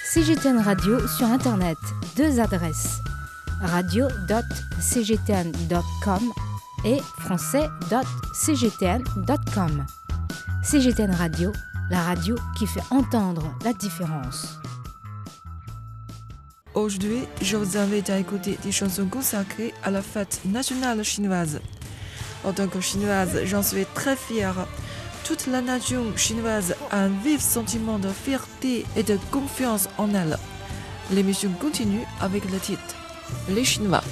CGTN Radio sur Internet, 2 adresses, radio.cgtn.com et français.cgtn.com. CGTN Radio, la radio qui fait entendre la différence. Aujourd'hui, je vous invite à écouter des chansons consacrées à la fête nationale chinoise. En tant que chinoise, j'en suis très fière. Toute la nation chinoise a un vif sentiment de fierté et de confiance en elle. L'émission continue avec le titre « Les Chinois ».